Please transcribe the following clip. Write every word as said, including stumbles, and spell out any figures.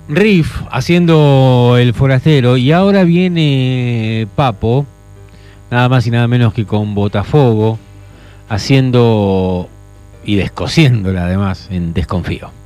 Riff haciendo El Forastero, y ahora viene Papo, nada más y nada menos que con Botafogo, haciendo y descosiéndola además en Desconfío.